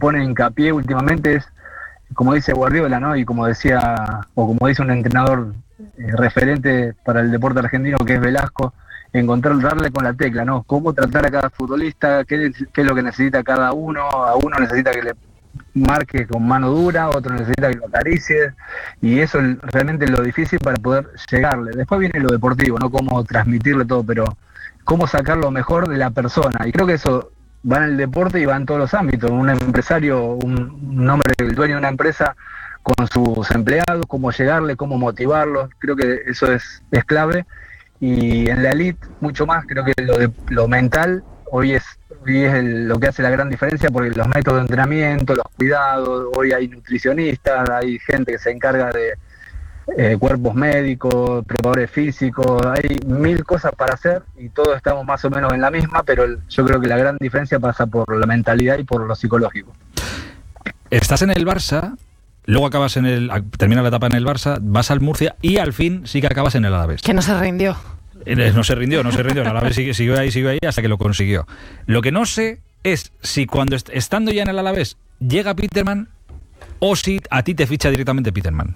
pone hincapié últimamente es, como dice Guardiola, ¿no? Y como decía, o como dice un entrenador referente para el deporte argentino, que es Velasco, darle con la tecla, ¿no? Cómo tratar a cada futbolista, qué es lo que necesita cada uno. A uno necesita que le marque con mano dura, otro necesita que lo acaricie, y eso es realmente lo difícil para poder llegarle. Después viene lo deportivo, ¿no? Cómo transmitirle todo, pero cómo sacar lo mejor de la persona. Y creo que eso va en el deporte y va en todos los ámbitos. Un empresario, un hombre, el dueño de una empresa, con sus empleados, cómo llegarle, cómo motivarlos, creo que eso es clave. Y en la elite mucho más, creo que lo mental hoy es lo que hace la gran diferencia, porque los métodos de entrenamiento, los cuidados, hoy hay nutricionistas, hay gente que se encarga de cuerpos médicos, preparadores físicos, hay 1000 cosas para hacer y todos estamos más o menos en la misma, pero yo creo que la gran diferencia pasa por la mentalidad y por lo psicológico. Estás en el Barça, luego termina la etapa en el Barça, vas al Murcia y al fin sí que acabas en el Alavés. Que no se rindió. No se rindió, el Alavés siguió ahí hasta que lo consiguió. Lo que no sé es si cuando estando ya en el Alavés llega Peterman o si a ti te ficha directamente Peterman.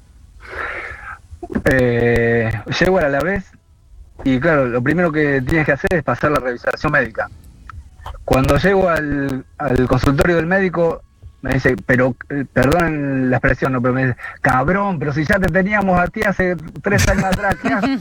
Llego al Alavés y claro, lo primero que tienes que hacer es pasar la revisación médica. Cuando llego al consultorio del médico, me dice, pero, perdonen la expresión, no, pero me dice, cabrón, pero si ya te teníamos a ti hace 3 años atrás, ¿qué haces?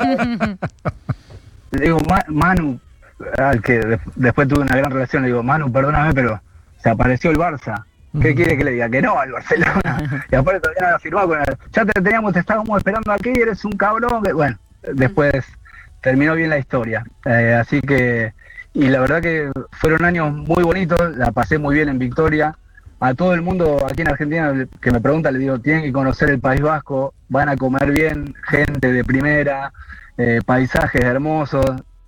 Le digo, Manu, al que después tuve una gran relación, le digo, Manu, perdóname, pero se apareció el Barça. ¿Qué quiere que le diga? Que no al Barcelona. Y aparte todavía no había firmado con él. Ya te estábamos esperando aquí, eres un cabrón. Bueno, después terminó bien la historia. Así que, y la verdad que fueron años muy bonitos, la pasé muy bien en Victoria. A todo el mundo aquí en Argentina que me pregunta, le digo, tienen que conocer el País Vasco, van a comer bien, gente de primera, paisajes hermosos,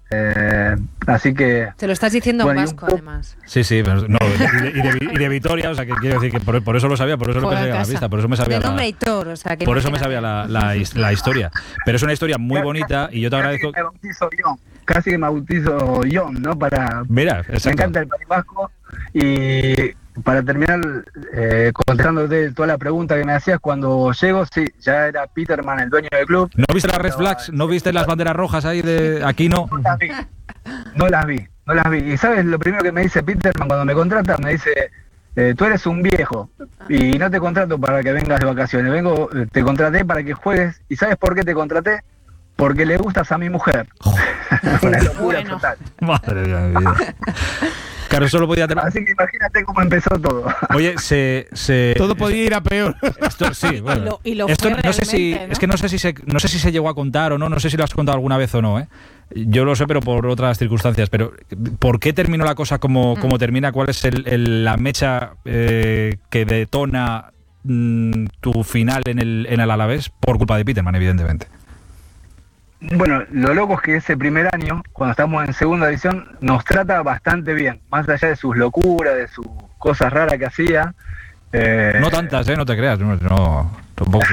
así que... Te lo estás diciendo en vasco, además. Sí, pero no, y de Vitoria, o sea, que quiero decir que por eso lo sabía, por eso lo pensé a la vista, por eso me sabía por eso me sabía la historia. Pero es una historia muy bonita y yo te agradezco... Casi que me bautizo John, ¿no? Mira, exacto. Me encanta el País Vasco y... Para terminar, contestándote toda la pregunta que me hacías, cuando llego, sí, ya era Peterman el dueño del club. ¿No viste las red flags? ¿No viste las banderas rojas ahí de aquí no? No las vi. Y ¿sabes lo primero que me dice Peterman cuando me contrata? Me dice, tú eres un viejo y no te contrato para que vengas de vacaciones. Te contraté para que juegues. ¿Y sabes por qué te contraté? Porque le gustas a mi mujer. Una locura total. Madre mía, mi vida. Claro, solo podía tener... Así que imagínate cómo empezó todo. Oye, todo podía ir a peor. Esto sí, bueno. Y lo esto fue no sé si, ¿no? Es que no sé si se llegó a contar o no sé si lo has contado alguna vez o no, ¿eh? Yo lo sé, pero por otras circunstancias. Pero ¿por qué terminó la cosa como termina? ¿Cuál es la mecha que detona tu final en el Alavés? Por culpa de Peterman, evidentemente. Bueno, lo loco es que ese primer año, cuando estamos en segunda división, nos trata bastante bien, más allá de sus locuras, de sus cosas raras que hacía. No tantas, no te creas, no tampoco.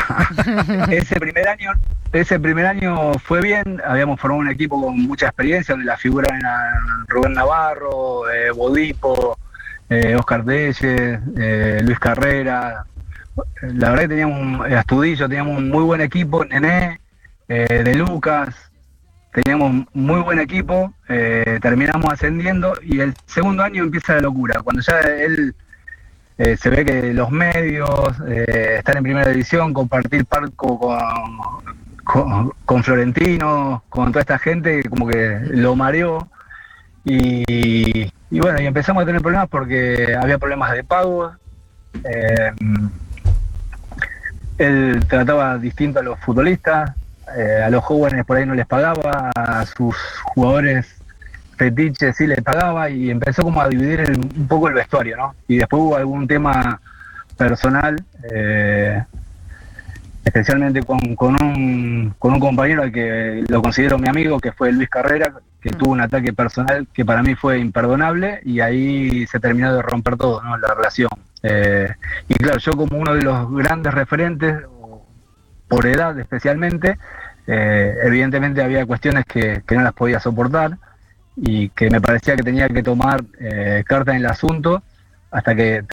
Ese primer año fue bien, habíamos formado un equipo con mucha experiencia, donde la figura eran Rubén Navarro, Bodipo, Oscar Telles, Luis Carrera. La verdad que teníamos Astudillo, teníamos un muy buen equipo, Nené, de Lucas, teníamos muy buen equipo, terminamos ascendiendo y el segundo año empieza la locura, cuando ya él se ve que los medios, estar en primera división, compartir palco con Florentino, con toda esta gente, como que lo mareó y bueno, y empezamos a tener problemas porque había problemas de pagos. Él trataba distinto a los futbolistas, a los jóvenes por ahí no les pagaba, a sus jugadores fetiches sí les pagaba y empezó como a dividir un poco el vestuario, ¿no? Y después hubo algún tema personal, especialmente con un compañero al que lo considero mi amigo, que fue Luis Carrera, que tuvo un ataque personal que para mí fue imperdonable y ahí se terminó de romper todo, ¿no? La relación. Y claro, yo como uno de los grandes referentes, por edad especialmente, evidentemente había cuestiones que no las podía soportar y que me parecía que tenía que tomar carta en el asunto hasta que